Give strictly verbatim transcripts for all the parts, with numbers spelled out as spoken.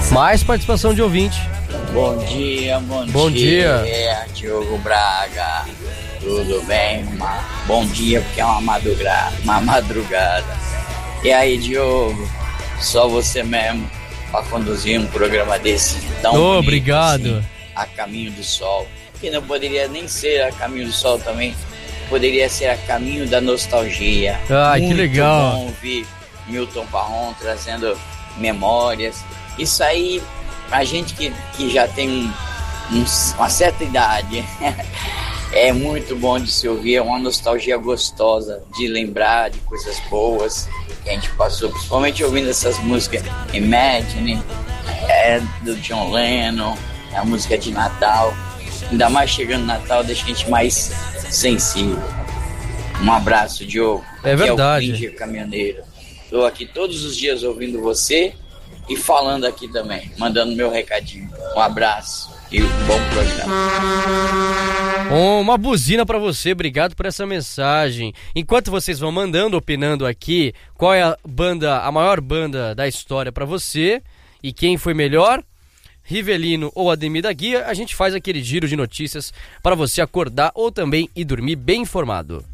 Mais participação de ouvinte. Bom dia, bom, bom dia. dia. É, Diogo Braga. Tudo bem? Bom dia, porque é uma madrugada. Uma madrugada. E aí, Diogo? Só você mesmo para conduzir um programa desse tão oh, bonito, obrigado. Assim, a Caminho do Sol. Que não poderia nem ser a Caminho do Sol também. Poderia ser a Caminho da Nostalgia. Ah, muito que legal. Bom ouvir Milton Parron trazendo memórias. Isso aí, a gente que, que já tem um, um, uma certa idade, é muito bom de se ouvir, é uma nostalgia gostosa de lembrar de coisas boas que a gente passou, principalmente ouvindo essas músicas Imagine, é, do John Lennon, é a música de Natal, ainda mais chegando Natal deixa a gente mais sensível. Um abraço, Diogo. É verdade. É o Cringe Caminhoneiro. Estou aqui todos os dias ouvindo você e falando aqui também, mandando meu recadinho. Um abraço e um bom programa. Uma buzina pra você, obrigado por essa mensagem. Enquanto vocês vão mandando, opinando aqui, qual é a banda, a maior banda da história pra você e quem foi melhor, Rivelino ou Ademir da Guia, a gente faz aquele giro de notícias para você acordar ou também ir dormir bem informado.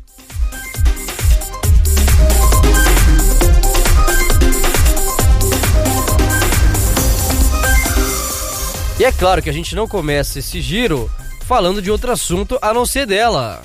E é claro que a gente não começa esse giro falando de outro assunto a não ser dela.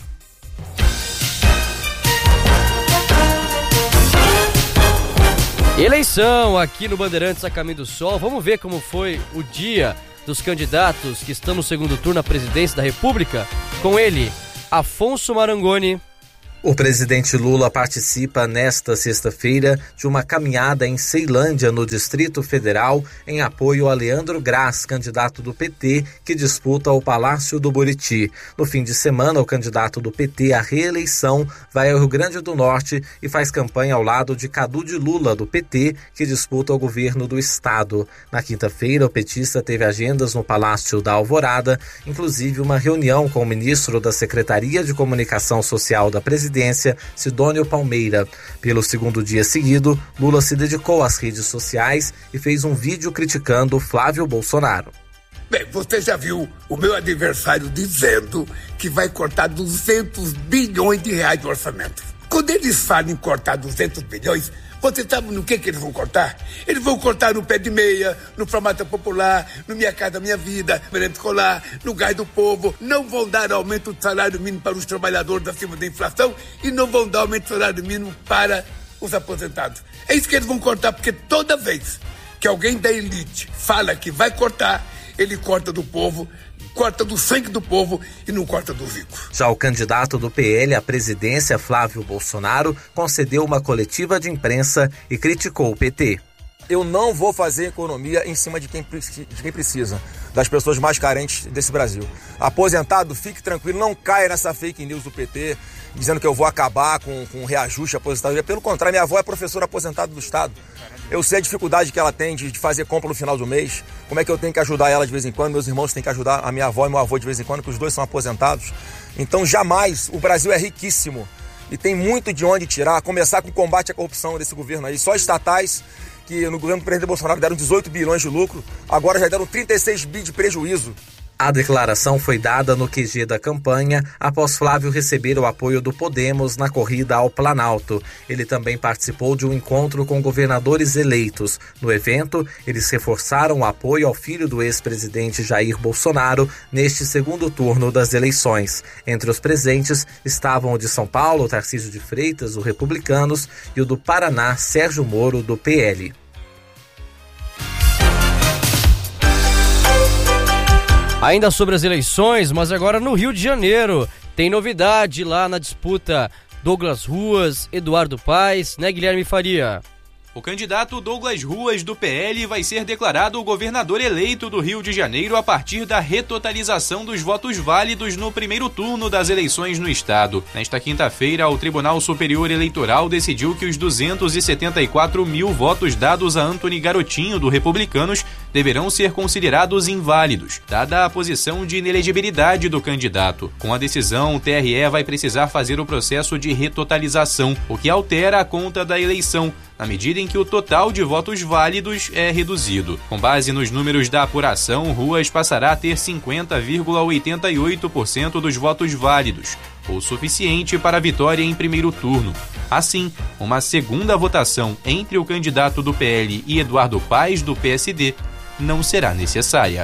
Eleição aqui no Bandeirantes a Caminho do Sol. Vamos ver como foi o dia dos candidatos que estão no segundo turno à presidência da República. Com ele, Afonso Marangoni. O presidente Lula participa nesta sexta-feira de uma caminhada em Ceilândia, no Distrito Federal, em apoio a Leandro Graz, candidato do P T, que disputa o Palácio do Buriti. No fim de semana, o candidato do P T à reeleição vai ao Rio Grande do Norte e faz campanha ao lado de Cadu de Lula, do P T, que disputa o governo do estado. Na quinta-feira, o petista teve agendas no Palácio da Alvorada, inclusive uma reunião com o ministro da Secretaria de Comunicação Social da Presidência, Sidônio Palmeira. Pelo segundo dia seguido, Lula se dedicou às redes sociais e fez um vídeo criticando Flávio Bolsonaro. Bem, você já viu o meu adversário dizendo que vai cortar duzentos bilhões de reais de orçamento. Quando eles falam em cortar duzentos bilhões, você sabe no que, que eles vão cortar? Eles vão cortar no pé de meia, no farmácia popular, no Minha Casa Minha Vida, merenda escolar, no gás do povo. Não vão dar aumento do salário mínimo para os trabalhadores acima da inflação e não vão dar aumento do salário mínimo para os aposentados. É isso que eles vão cortar, porque toda vez que alguém da elite fala que vai cortar, ele corta do povo, corta do sangue do povo e não corta do rico. Já o candidato do P L à presidência, Flávio Bolsonaro, concedeu uma coletiva de imprensa e criticou o P T. Eu não vou fazer economia em cima de quem, de quem precisa, das pessoas mais carentes desse Brasil. Aposentado, fique tranquilo, não caia nessa fake news do P T, dizendo que eu vou acabar com, com o reajuste aposentadoria. Pelo contrário, minha avó é professora aposentada do Estado. Eu sei a dificuldade que ela tem de, de fazer compra no final do mês, como é que eu tenho que ajudar ela de vez em quando, meus irmãos têm que ajudar a minha avó e meu avô de vez em quando, que os dois são aposentados. Então jamais, o Brasil é riquíssimo e tem muito de onde tirar, começar com o combate à corrupção desse governo aí. Só estatais, que no governo do presidente Bolsonaro deram dezoito bilhões de lucro, agora já deram trinta e seis bi de prejuízo. A declaração foi dada no Q G da campanha após Flávio receber o apoio do Podemos na corrida ao Planalto. Ele também participou de um encontro com governadores eleitos. No evento, eles reforçaram o apoio ao filho do ex-presidente Jair Bolsonaro neste segundo turno das eleições. Entre os presentes estavam o de São Paulo, Tarcísio de Freitas, do Republicanos, e o do Paraná, Sérgio Moro, do P L. Ainda sobre as eleições, mas agora no Rio de Janeiro. Tem novidade lá na disputa Douglas Ruas, Eduardo Paes, né, Guilherme Faria? O candidato Douglas Ruas, do P L, vai ser declarado o governador eleito do Rio de Janeiro a partir da retotalização dos votos válidos no primeiro turno das eleições no estado. Nesta quinta-feira, o Tribunal Superior Eleitoral decidiu que os duzentos e setenta e quatro mil votos dados a Antony Garotinho, do Republicanos, deverão ser considerados inválidos, dada a posição de inelegibilidade do candidato. Com a decisão, o T R E vai precisar fazer o processo de retotalização, o que altera a conta da eleição. na medida em que o total de votos válidos é reduzido. Com base nos números da apuração, Ruas passará a ter cinquenta vírgula oitenta e oito por cento dos votos válidos, o suficiente para a vitória em primeiro turno. Assim, uma segunda votação entre o candidato do P L e Eduardo Paes, do P S D, não será necessária.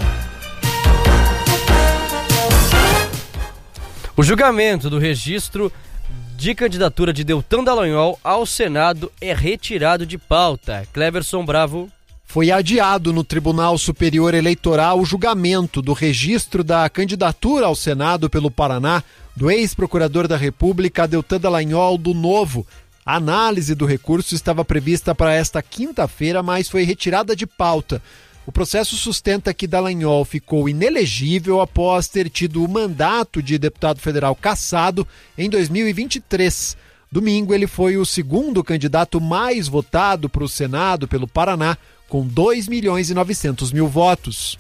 O julgamento do registro de candidatura de Deltan Dallagnol ao Senado é retirado de pauta. Cleverson Bravo. Foi adiado no Tribunal Superior Eleitoral o julgamento do registro da candidatura ao Senado pelo Paraná do ex-procurador da República, Deltan Dallagnol, do Novo. A análise do recurso estava prevista para esta quinta-feira, mas foi retirada de pauta. O processo sustenta que Dallagnol ficou inelegível após ter tido o mandato de deputado federal cassado em dois mil e vinte e três. Domingo, ele foi o segundo candidato mais votado para o Senado pelo Paraná, com dois milhões e novecentos mil votos.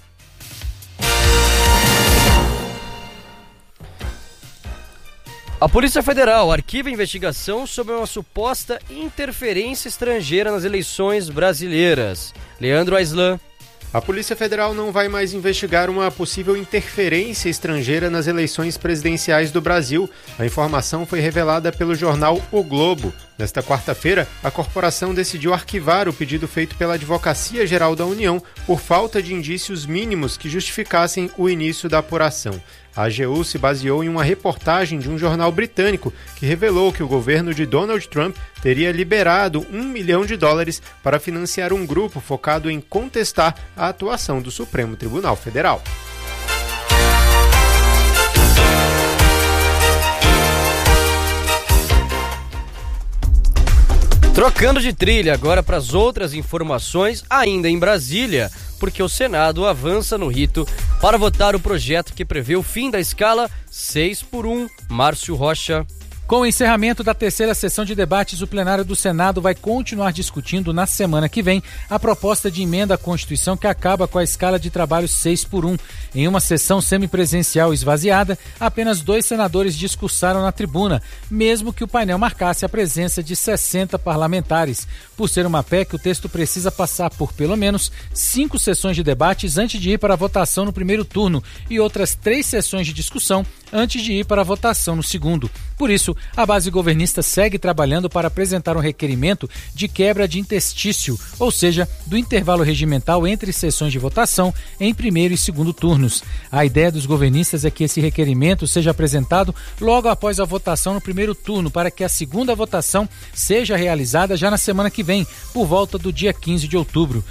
A Polícia Federal arquiva a investigação sobre uma suposta interferência estrangeira nas eleições brasileiras. Leandro Aislan. A Polícia Federal não vai mais investigar uma possível interferência estrangeira nas eleições presidenciais do Brasil. A informação foi revelada pelo jornal O Globo. Nesta quarta-feira, a corporação decidiu arquivar o pedido feito pela Advocacia Geral da União por falta de indícios mínimos que justificassem o início da apuração. A A G U se baseou em uma reportagem de um jornal britânico que revelou que o governo de Donald Trump teria liberado um milhão de dólares para financiar um grupo focado em contestar a atuação do Supremo Tribunal Federal. Trocando de trilha agora para as outras informações, ainda em Brasília, porque o Senado avança no rito para votar o projeto que prevê o fim da escala seis por um. Márcio Rocha. Com o encerramento da terceira sessão de debates, o plenário do Senado vai continuar discutindo na semana que vem a proposta de emenda à Constituição que acaba com a escala de trabalho seis por um. Em uma sessão semipresencial esvaziada, apenas dois senadores discursaram na tribuna, mesmo que o painel marcasse a presença de sessenta parlamentares. Por ser uma P E C, o texto precisa passar por pelo menos cinco sessões de debates antes de ir para a votação no primeiro turno e outras três sessões de discussão antes de ir para a votação no segundo. Por isso, a base governista segue trabalhando para apresentar um requerimento de quebra de interstício, ou seja, do intervalo regimental entre sessões de votação em primeiro e segundo turnos. A ideia dos governistas é que esse requerimento seja apresentado logo após a votação no primeiro turno, para que a segunda votação seja realizada já na semana que vem, por volta do dia quinze de outubro.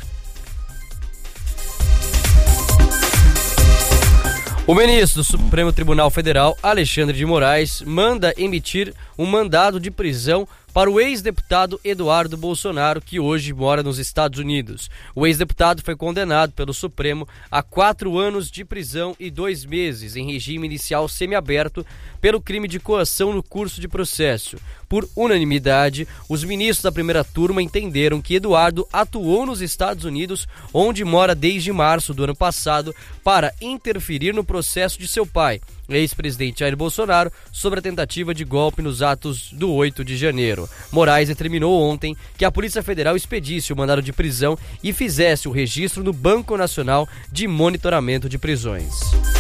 O ministro do Supremo Tribunal Federal, Alexandre de Moraes, manda emitir um mandado de prisão para o ex-deputado Eduardo Bolsonaro, que hoje mora nos Estados Unidos. O ex-deputado foi condenado pelo Supremo a quatro anos de prisão e dois meses em regime inicial semiaberto pelo crime de coação no curso de processo. Por unanimidade, os ministros da primeira turma entenderam que Eduardo atuou nos Estados Unidos, onde mora desde março do ano passado, para interferir no processo de seu pai, ex-presidente Jair Bolsonaro, sobre a tentativa de golpe nos atos do oito de janeiro. Moraes determinou ontem que a Polícia Federal expedisse o mandado de prisão e fizesse o registro no Banco Nacional de Monitoramento de Prisões.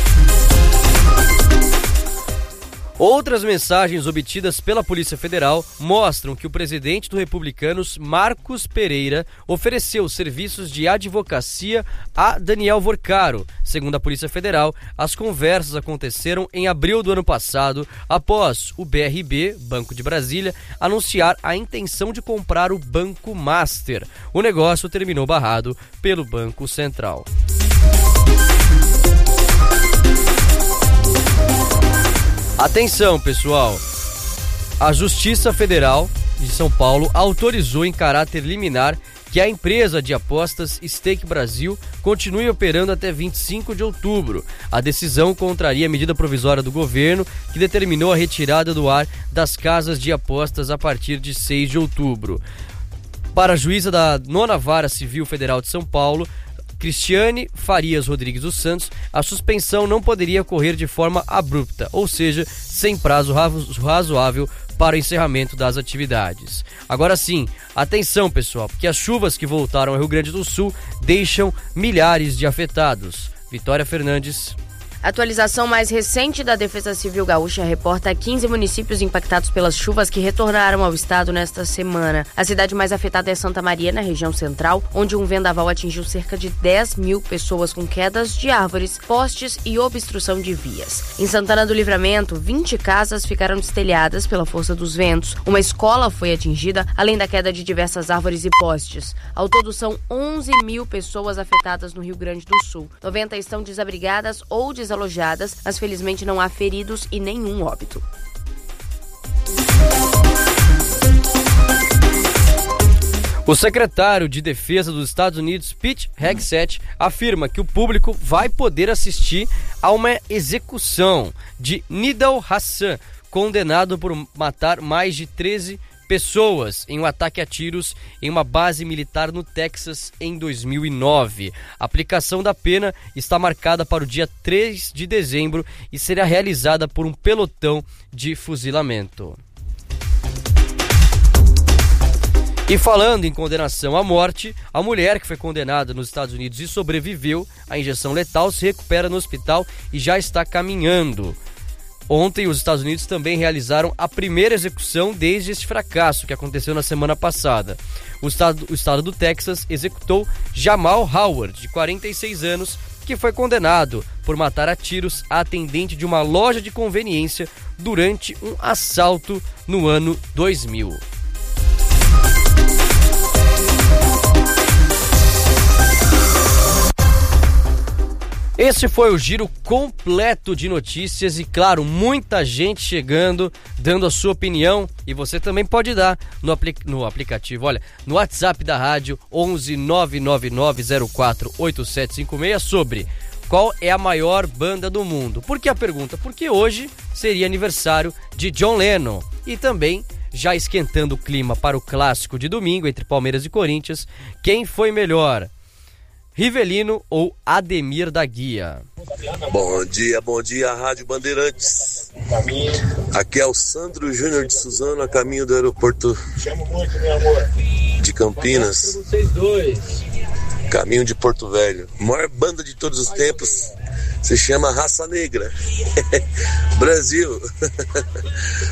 Outras mensagens obtidas pela Polícia Federal mostram que o presidente do Republicanos, Marcos Pereira, ofereceu serviços de advocacia a Daniel Vorcaro. Segundo a Polícia Federal, as conversas aconteceram em abril do ano passado, após o B R B, Banco de Brasília, anunciar a intenção de comprar o Banco Master. O negócio terminou barrado pelo Banco Central. Atenção, pessoal! A Justiça Federal de São Paulo autorizou em caráter liminar que a empresa de apostas Stake Brasil continue operando até vinte e cinco de outubro. A decisão contraria a medida provisória do governo que determinou a retirada do ar das casas de apostas a partir de seis de outubro. Para a juíza da nona Vara Civil Federal de São Paulo, Cristiane Farias Rodrigues dos Santos, a suspensão não poderia ocorrer de forma abrupta, ou seja, sem prazo razoável para o encerramento das atividades. Agora sim, atenção pessoal, porque as chuvas que voltaram ao Rio Grande do Sul deixam milhares de afetados. Vitória Fernandes. A atualização mais recente da Defesa Civil Gaúcha reporta quinze municípios impactados pelas chuvas que retornaram ao estado nesta semana. A cidade mais afetada é Santa Maria, na região central, onde um vendaval atingiu cerca de dez mil pessoas com quedas de árvores, postes e obstrução de vias. Em Santana do Livramento, vinte casas ficaram destelhadas pela força dos ventos. Uma escola foi atingida, além da queda de diversas árvores e postes. Ao todo, são onze mil pessoas afetadas no Rio Grande do Sul. noventa estão desabrigadas ou desalojadas. alojadas, mas felizmente não há feridos e nenhum óbito. O secretário de Defesa dos Estados Unidos, Pete Hegseth, afirma que o público vai poder assistir a uma execução de Nidal Hassan, condenado por matar mais de treze pessoas em um ataque a tiros em uma base militar no Texas em dois mil e nove. A aplicação da pena está marcada para o dia três de dezembro e será realizada por um pelotão de fuzilamento. E falando em condenação à morte, a mulher que foi condenada nos Estados Unidos e sobreviveu à injeção letal se recupera no hospital e já está caminhando. Ontem, os Estados Unidos também realizaram a primeira execução desde este fracasso que aconteceu na semana passada. O estado, o estado do Texas executou Jamal Howard, de quarenta e seis anos, que foi condenado por matar a tiros a atendente de uma loja de conveniência durante um assalto no ano dois mil. Esse foi o giro completo de notícias e, claro, muita gente chegando, dando a sua opinião, e você também pode dar no, apli- no aplicativo, olha, no WhatsApp da rádio onze nove nove nove zero quatro oito sete cinco seis sobre qual é a maior banda do mundo. Por que a pergunta? Porque hoje seria aniversário de John Lennon e também, já esquentando o clima para o clássico de domingo entre Palmeiras e Corinthians, quem foi melhor? Rivelino ou Ademir da Guia? Bom dia, bom dia, Rádio Bandeirantes. Aqui é o Sandro Júnior de Suzano, a caminho do aeroporto de Campinas, caminho de Porto Velho. A maior banda de todos os tempos se chama Raça Negra. Brasil.